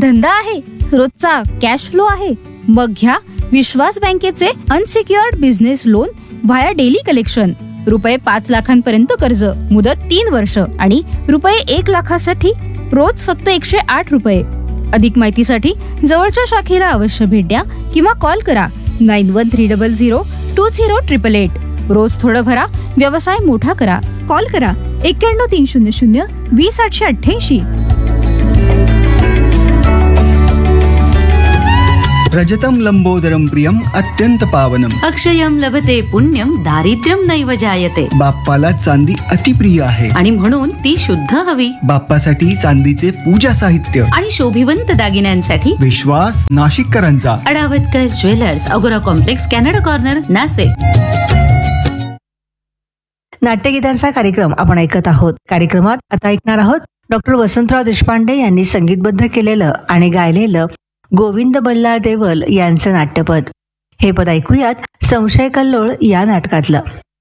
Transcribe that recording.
धंदा आहे, रोजचा कॅश फ्लो आहे, मग घ्या विश्वास बँकेचे unsecured business loan via daily collection. रुपये 5 लाखांपर्यंत कर्ज, मुदत 3 वर्ष आणि रुपये 1 लाखासाठी रोज फक्त 108 रुपये. अधिक माहितीसाठी जवळच्या शाखेला अवश्य भेट द्या किंवा कॉल करा 9130020888. रोज थोडं भरा, व्यवसाय मोठा करा. कॉल करा 9130020888. रजतं लंबोदरं प्रियम अत्यंत पावनम. अक्षयम लभते पुण्यम दारिद्र्यम नैव जायते. बाप्पाला चांदी अतिप्रिय आहे आणि म्हणून ती शुद्ध हवी. बाप्पासाठी चांदीचे पूजा साहित्य आणि शोभिवंत दागिन्यांसाठी विश्वास नाशिककरांचा. अडावतकर ज्वेलर्स, अगोरा कॉम्प्लेक्स, कॅनडा कॉर्नर, नाशिक. नाट्यगीतांचा कार्यक्रम आपण ऐकत आहोत. कार्यक्रमात आता ऐकणार आहोत डॉक्टर वसंतराव देशपांडे यांनी संगीतबद्ध केलेलं आणि गायलेलं गोविंद बल्लाळ देवल यांचं नाट्यपद. हे पद ऐकूयात संशय कल्लोळ या नाटकातलं.